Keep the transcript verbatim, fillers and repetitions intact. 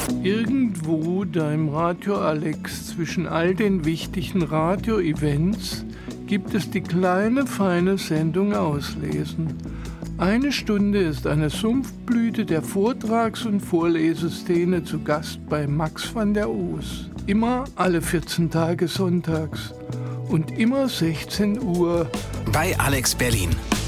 Irgendwo da im Radio Alex zwischen all den wichtigen Radio-Events gibt es die kleine, feine Sendung Auslesen. Eine Stunde ist eine Sumpfblüte der Vortrags- und Vorleseszene zu Gast bei Max van der Oos. Immer alle vierzehn Tage sonntags und immer sechzehn Uhr bei Alex Berlin.